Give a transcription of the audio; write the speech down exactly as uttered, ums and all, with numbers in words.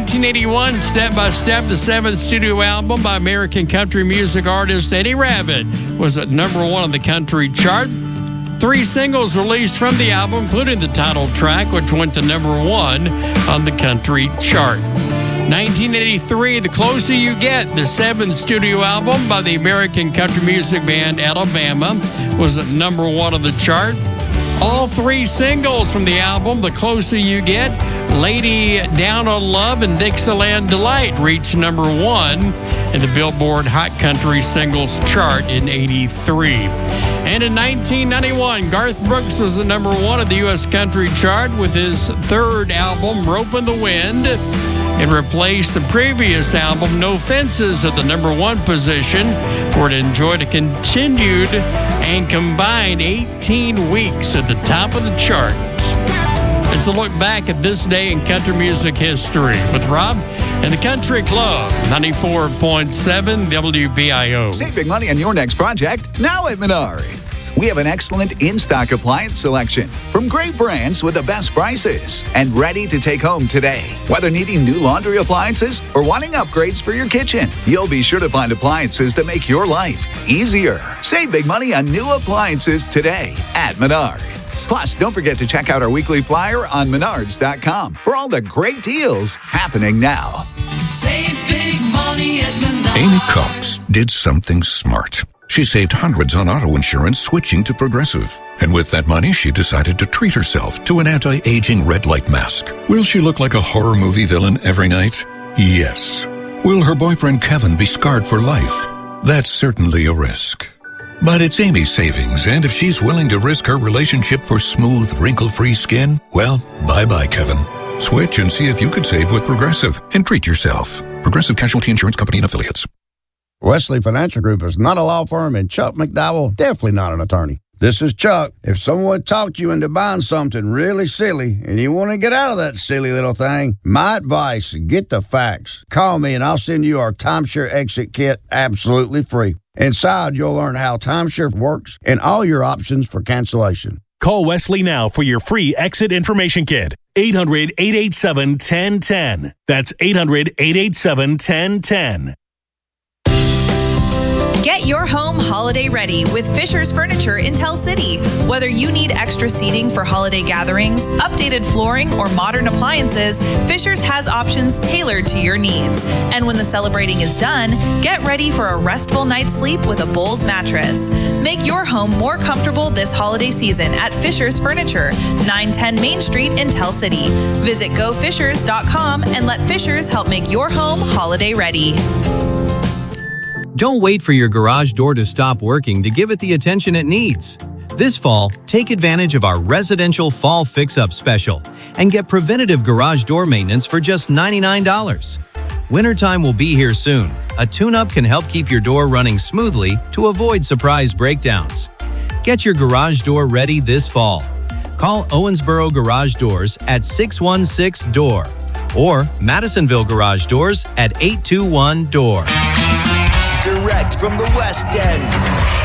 nineteen eighty-one, Step by Step, the seventh studio album by American country music artist Eddie Rabbitt, was at number one on the country chart. Three singles released from the album, including the title track, which went to number one on the country chart. nineteen eighty-three, The Closer You Get, the seventh studio album by the American country music band Alabama, was at number one on the chart. All three singles from the album, The Closer You Get, Lady Down on Love, and Dixieland Delight, reached number one in the Billboard Hot Country Singles chart in eighty-three. And in nineteen ninety-one, Garth Brooks was at number one of the U S country chart with his third album, Rope in the Wind. It replaced the previous album, No Fences, at the number one position, where it enjoyed a continued and combined eighteen weeks at the top of the charts. It's a look back at this day in country music history with Rob and the Country Club, ninety-four point seven W B I O. Save big money on your next project now at Menards. We have an excellent in-stock appliance selection from great brands with the best prices and ready to take home today. Whether needing new laundry appliances or wanting upgrades for your kitchen, you'll be sure to find appliances that make your life easier. Save big money on new appliances today at Menards. Plus, don't forget to check out our weekly flyer on menards dot com for all the great deals happening now. Save big money at Menards. Amy Cox did something smart. She saved hundreds on auto insurance switching to Progressive. And with that money, she decided to treat herself to an anti-aging red light mask. Will she look like a horror movie villain every night? Yes. Will her boyfriend Kevin be scarred for life? That's certainly a risk. But it's Amy's savings, and if she's willing to risk her relationship for smooth, wrinkle-free skin, well, bye-bye, Kevin. Switch and see if you could save with Progressive and treat yourself. Progressive Casualty Insurance Company and Affiliates. Wesley Financial Group is not a law firm, and Chuck McDowell definitely not an attorney. This is Chuck. If someone talked you into buying something really silly and you want to get out of that silly little thing, my advice, get the facts. Call me and I'll send you our timeshare exit kit absolutely free. Inside, you'll learn how timeshare works and all your options for cancellation. Call Wesley now for your free exit information kit. eight hundred, eight eight seven, one zero one zero. That's eight hundred, eight eight seven, one zero one zero. Get your home holiday ready with Fisher's Furniture in Tell City. Whether you need extra seating for holiday gatherings, updated flooring, or modern appliances, Fisher's has options tailored to your needs. And when the celebrating is done, get ready for a restful night's sleep with a Bowls mattress. Make your home more comfortable this holiday season at Fisher's Furniture, nine ten Main Street in Tell City. Visit go fishers dot com and let Fisher's help make your home holiday ready. Don't wait for your garage door to stop working to give it the attention it needs. This fall, take advantage of our residential fall fix-up special and get preventative garage door maintenance for just ninety-nine dollars. Wintertime will be here soon. A tune-up can help keep your door running smoothly to avoid surprise breakdowns. Get your garage door ready this fall. Call Owensboro Garage Doors at six one six D O O R or Madisonville Garage Doors at eight two one D O O R. Direct from the West End,